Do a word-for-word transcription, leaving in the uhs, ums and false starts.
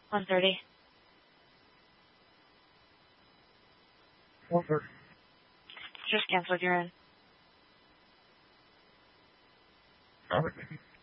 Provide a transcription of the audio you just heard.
one thirty. one thirty. Just canceled. You're in. All right.